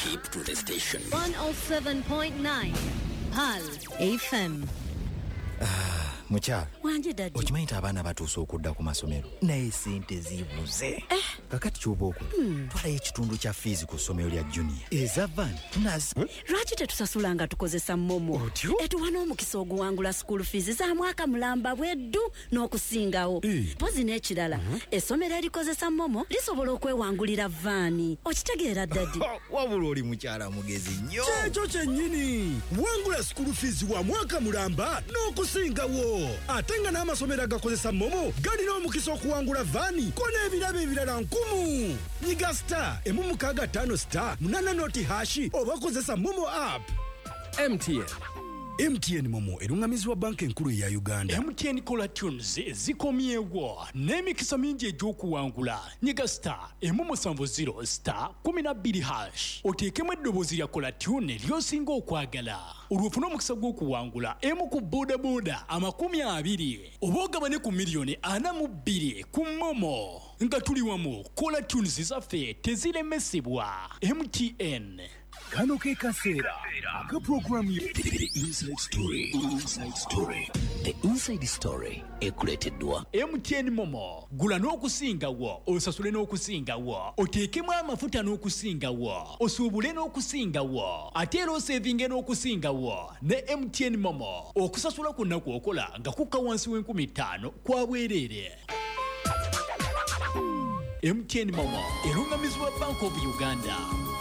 Keep to the station. 107.9 Pal FM. Mukyala wanje daddy okimanyi nti abaana batuuse okudda ku masomero naye sente zibuze kakati ky'oba okola twalayo ekitundu kya fiizi ku ssomero lya junior eza van tunazi lwaki tetusasula nga tukozesa momo etuwa n'omukisa oguwangula school fees za mwaka mulamba bweddu n'okusingawo pozi n'ekirala essomero erikozesa momo lisobola okwewangulira vaani okitegeera daddy wabula oli mukyala mugezi nnyo kyekyo kyennyini wangula school fees wa mwaka mulamba n'okusingawo ate nga n'amasomero agakozesa momo galina omukisa okuwangula vaani ko n'ebirabo ebirala 1000 nyiga star emu 65 star 8 noti hashi oba kozesa momo app. MTN Momo erungamizibwa banka enkulu ya Uganda. MTN Kola Tunes zikomyewo n'emikisa mingi egy'okuwangula nyiga star emu 70 star 12 hash oteekemu eddoboozi lya Kola Tune ly'osinga okwagala olwofuna omukisa gw'okuwangula emu ku bodaboda 20 oba ogabane ku miliyoni 42 ku momo nga tuli wamu Kola Tunes zaffe teziremesebwa. MTN Kano ke kaseera aka program The Inside Story. The Inside Story ekuleeteddwa MTN Momo. Gula n'okusingawo osasule n'okusingawo oteekemu amafuta n'okusingawo osuubule n'okusingawo ate era osevinge n'okusingawo ne MTN Momo. Okusasula ku nnaku okola nga kukka wansi w'5000 kwa bwereere. MTN Momo erungamizibwa Bank of Uganda.